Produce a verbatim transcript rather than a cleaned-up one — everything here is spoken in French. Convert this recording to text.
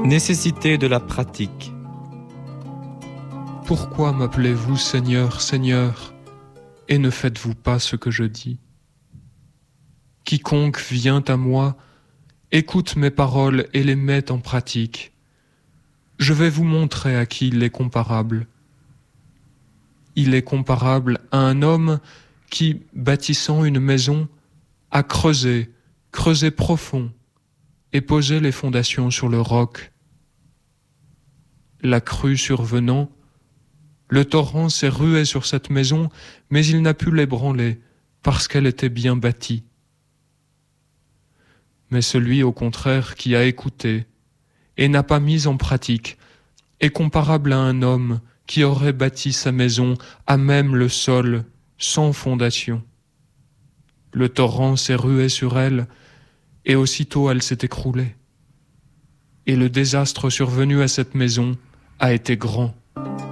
Nécessité de la pratique. Pourquoi m'appelez-vous Seigneur, Seigneur, et ne faites-vous pas ce que je dis? Quiconque vient à moi, écoute mes paroles et les met en pratique. Je vais vous montrer à qui il est comparable. Il est comparable à un homme qui, bâtissant une maison, a creusé, creusé profond, et posé les fondations sur le roc. La crue survenant, le torrent s'est rué sur cette maison, mais il n'a pu l'ébranler, parce qu'elle était bien bâtie. Mais celui, au contraire, qui a écouté et n'a pas mis en pratique, est comparable à un homme qui aurait bâti sa maison à même le sol, sans fondation. Le torrent s'est rué sur elle, et aussitôt elle s'est écroulée. Et le désastre survenu à cette maison a été grand.